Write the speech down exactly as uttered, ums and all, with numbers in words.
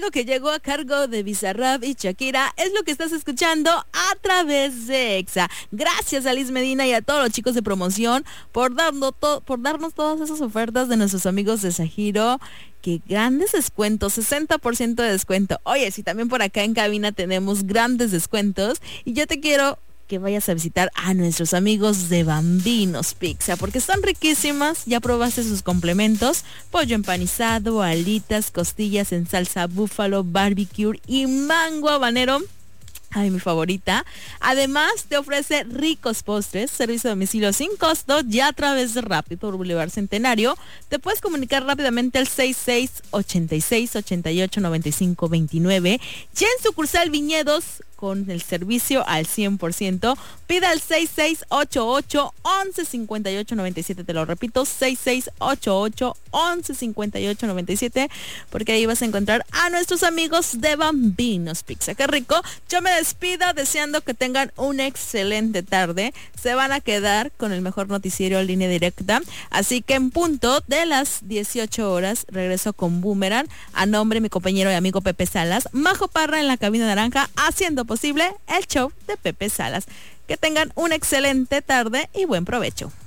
algo que llegó a cargo de Bizarrap y Shakira es lo que estás escuchando a través de Exa. Gracias a Liz Medina y a todos los chicos de promoción por, dando to- por darnos todas esas ofertas de nuestros amigos de Sajiro. Qué grandes descuentos, sesenta por ciento de descuento. Oye, si también por acá en cabina tenemos grandes descuentos y yo te quiero que vayas a visitar a nuestros amigos de Bambinos Pizza, porque están riquísimas. Ya probaste sus complementos: pollo empanizado, alitas, costillas en salsa búfalo, barbecue y mango habanero. Ay, mi favorita. Además, te ofrece ricos postres, servicio de domicilio sin costo, ya a través de Rappi por Boulevard Centenario. Te puedes comunicar rápidamente al sesenta y seis, ochenta y seis, ochenta y ocho, noventa y cinco, veintinueve. Ya en sucursal Viñedos, con el servicio al cien por ciento, pida al seis seis ocho ocho, once cincuenta y ocho, noventa y siete. Te lo repito, seis seis ocho ocho, once cincuenta y ocho, noventa y siete, porque ahí vas a encontrar a nuestros amigos de Bambinos Pizza. Qué rico. Yo me despido deseando que tengan una excelente tarde. Se van a quedar con el mejor noticiero en línea directa. Así que en punto de las dieciocho horas regreso con Boomerang, a nombre de mi compañero y amigo Pepe Salas. Majo Parra en la cabina naranja, haciendo posible el show de Pepe Salas. Que tengan una excelente tarde y buen provecho.